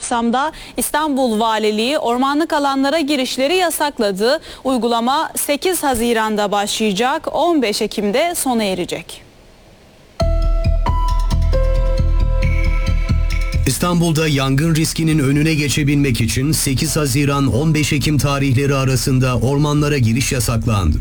kapsamda İstanbul Valiliği ormanlık alanlara girişleri yasakladı. Uygulama 8 Haziran'da başlayacak, 15 Ekim'de sona erecek. İstanbul'da yangın riskinin önüne geçebilmek için 8 Haziran-15 Ekim tarihleri arasında ormanlara giriş yasaklandı.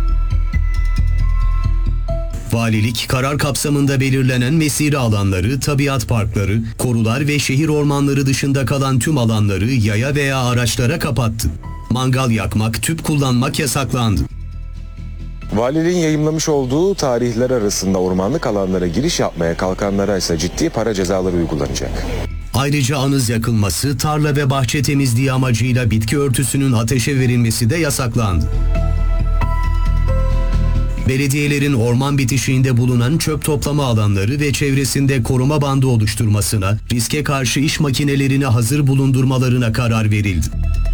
Valilik, karar kapsamında belirlenen mesire alanları, tabiat parkları, korular ve şehir ormanları dışında kalan tüm alanları yaya veya araçlara kapattı. Mangal yakmak, tüp kullanmak yasaklandı. Valiliğin yayımlamış olduğu tarihler arasında ormanlık alanlara giriş yapmaya kalkanlara ise ciddi para cezaları uygulanacak. Ayrıca anız yakılması, tarla ve bahçe temizliği amacıyla bitki örtüsünün ateşe verilmesi de yasaklandı. Belediyelerin orman bitişiğinde bulunan çöp toplama alanları ve çevresinde koruma bandı oluşturmasına, riske karşı iş makinelerini hazır bulundurmalarına karar verildi.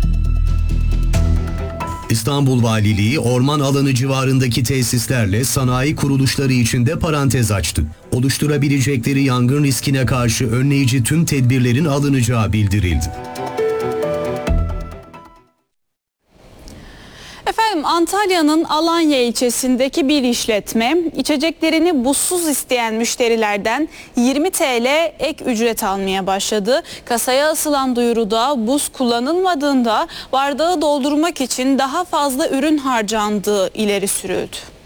İstanbul Valiliği, orman alanı civarındaki tesislerle sanayi kuruluşları için de parantez açtı. Oluşturabilecekleri yangın riskine karşı önleyici tüm tedbirlerin alınacağı bildirildi. Efendim, Antalya'nın Alanya ilçesindeki bir işletme içeceklerini buzsuz isteyen müşterilerden 20 TL ek ücret almaya başladı. Kasaya asılan duyuruda buz kullanılmadığında bardağı doldurmak için daha fazla ürün harcandığı ileri sürüldü.